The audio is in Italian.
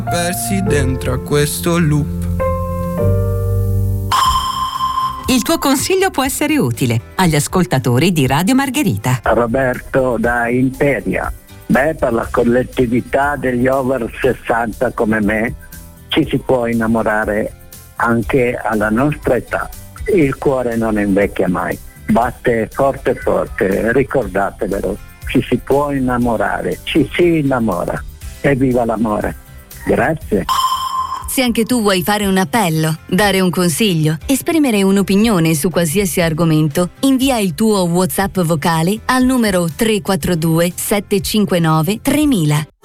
Persi dentro a questo loop. Il tuo consiglio può essere utile agli ascoltatori di Radio Margherita. Roberto da Imperia. Per la collettività degli over 60 come me ci si può innamorare anche alla nostra età. Il cuore non invecchia mai, batte forte forte, ricordatevelo, ci si può innamorare, ci si innamora. Evviva l'amore! Grazie! Se anche tu vuoi fare un appello, dare un consiglio, esprimere un'opinione su qualsiasi argomento, invia il tuo WhatsApp vocale al numero 342 759 3000.